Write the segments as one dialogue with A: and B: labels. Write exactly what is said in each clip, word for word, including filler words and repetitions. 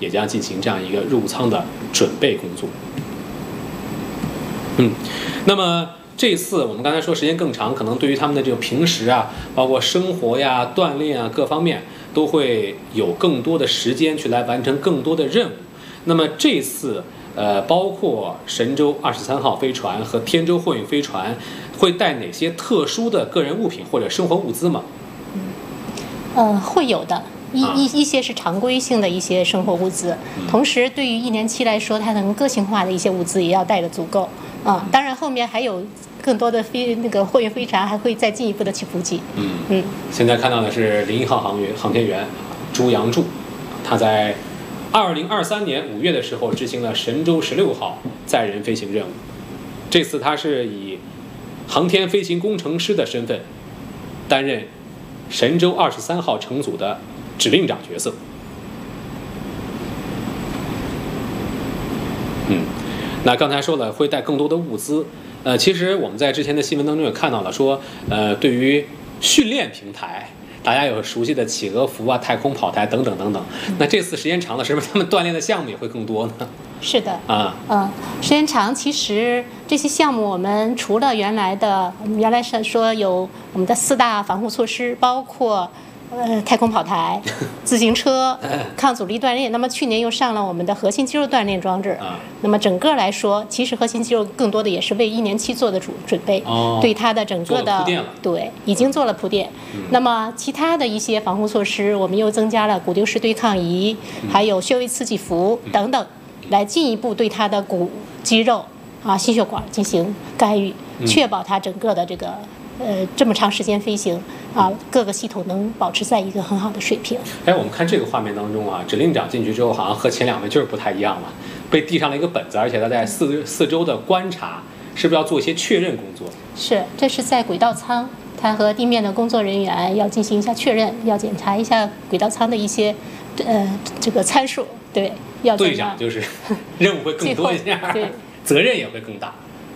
A: 也将进行这样一个入仓的准备工作。嗯，那么这次我们刚才说时间更长，可能对于他们的这个平时啊，包括生活呀、锻炼啊各方面，都会有更多的时间去来完成更多的任务。那么这次呃，包括神舟二十三号飞船和天舟货运飞船，会带哪些特殊的个人物品或者生活物资吗？
B: 呃，会有的。一
A: 啊
B: 一一些是常规性的一些生活物资，同时对于一年期来说，它能个性化的一些物资也要带的足够啊。当然后面还有更多的飞那个货运飞船还会再进一步的去补给。
A: 嗯
B: 嗯，
A: 现在看到的是零一号航员航天员朱杨柱，他在二零二三年五月的时候执行了神舟十六号载人飞行任务。这次他是以航天飞行工程师的身份担任神舟二十三号乘组的指令长角色。嗯，那刚才说了会带更多的物资，呃，其实我们在之前的新闻当中也看到了说，呃，对于训练平台，大家有熟悉的企鹅服啊、太空跑台等等等等。那这次时间长了，是不是他们锻炼的项目也会更多呢？
B: 是的，
A: 啊，
B: 嗯，时间长，其实这些项目我们除了原来的，原来是说有我们的四大防护措施，包括呃太空跑台、自行车、抗阻力锻炼。那么去年又上了我们的核心肌肉锻炼装置。
A: 啊，
B: 那么整个来说，其实核心肌肉更多的也是为一年期做的准准备，
A: 哦，
B: 对它的整个
A: 做了
B: 的
A: 铺垫了
B: 对已经做了铺垫。
A: 嗯
B: 那么其他的一些防护措施，我们又增加了骨丢式对抗仪，还有穴位刺激服等等，来进一步对它的骨、肌肉啊、心血管进行干预，确保它整个的这个呃这么长时间飞行啊，各个系统能保持在一个很好的水平。
A: 哎，我们看这个画面当中啊，指令长进去之后，好像和前两位就是不太一样了，被递上了一个本子，而且他在四四周的观察，是不是要做一些确认工作？
B: 是，这是在轨道舱，它和地面的工作人员要进行一下确认，要检查一下轨道舱的一些呃这个参数，对，要在那
A: 队长就是任务会更多一些，
B: 对，
A: 责任也会更大。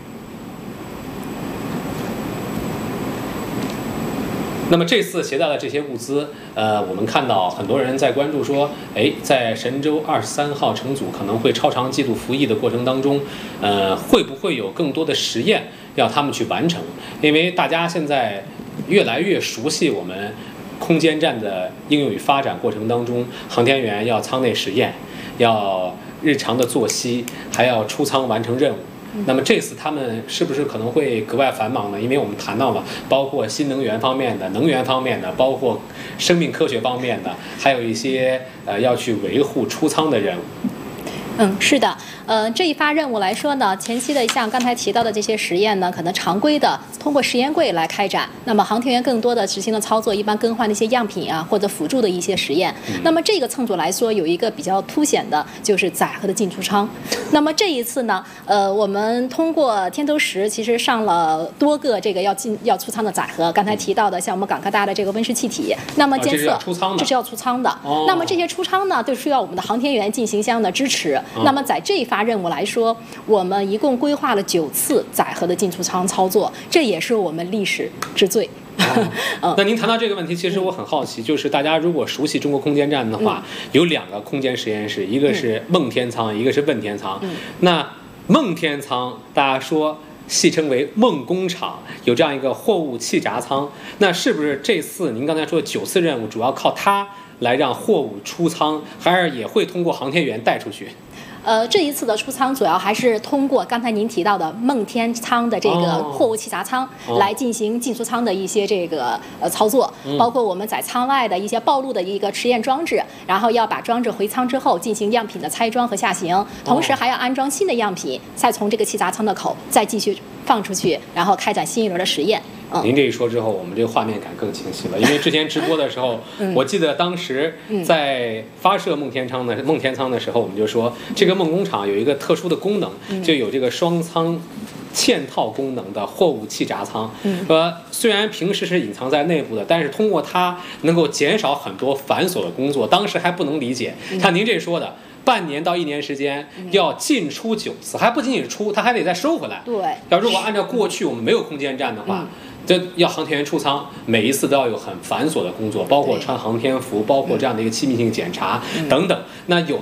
A: 那么这次携带的这些物资，呃，我们看到很多人在关注说，哎，在神舟二十三号乘组可能会超长记录服役的过程当中，呃，会不会有更多的实验要他们去完成？因为大家现在越来越熟悉我们空间站的应用与发展过程当中，航天员要舱内实验，要日常的作息，还要出舱完成任务。那么这次他们是不是可能会格外繁忙呢？因为我们谈到了包括新能源方面的、能源方面的，包括生命科学方面的，还有一些呃要去维护出舱的任务。
C: 嗯，是的，呃，这一发任务来说呢，前期的像刚才提到的这些实验呢，可能常规的通过实验柜来开展。那么航天员更多的执行的操作，一般更换的一些样品啊，或者辅助的一些实验。
A: 嗯、
C: 那么这个乘组来说，有一个比较凸显的就是载荷的进出舱。那么这一次呢，呃，我们通过天舟十其实上了多个这个要进要出舱的载荷。刚才提到的像我们港科大的这个温室气体，那么监测、
A: 哦、这是要出舱的，
C: 这是要出舱的。
A: 哦、
C: 那么这些出舱呢，都需要我们的航天员进行相应的支持。那么在这一发任务来说，我们一共规划了九次载荷的进出舱操作，这也是我们历史之最。
A: 哦、那您谈到这个问题，其实我很好奇，就是大家如果熟悉中国空间站的话，嗯、有两个空间实验室，一个是梦天舱，嗯、一个是问天舱。
C: 嗯、
A: 那梦天舱大家说戏称为梦工厂，有这样一个货物气闸舱，那是不是这次您刚才说的九次任务主要靠它来让货物出舱，还是也会通过航天员带出去？
C: 呃，这一次的出舱主要还是通过刚才您提到的梦天舱的这个货物气闸舱来进行进出舱的一些这个呃操作，
A: 嗯、
C: 包括我们在舱外的一些暴露的一个实验装置，然后要把装置回舱之后进行样品的拆装和下行，同时还要安装新的样品，再从这个气闸舱的口再继续放出去，然后开展新一轮的实验。嗯、
A: 您这一说之后，我们这个画面感更清晰了。因为之前直播的时候，
C: 嗯、
A: 我记得当时在发射梦天舱的梦天舱的时候，我们就说这个梦工厂有一个特殊的功能，
C: 嗯、
A: 就有这个双舱嵌套功能的货物气闸舱。说、嗯、虽然平时是隐藏在内部的，但是通过它能够减少很多繁琐的工作。当时还不能理解，像您这说的。半年到一年时间要进出九次，还不仅仅是出，它还得再收回来。
C: 对，
A: 要如果按照过去我们没有空间站的话，这、嗯、要航天员出舱，每一次都要有很繁琐的工作，包括穿航天服，包括这样的一个气密性检查、嗯、等等。那有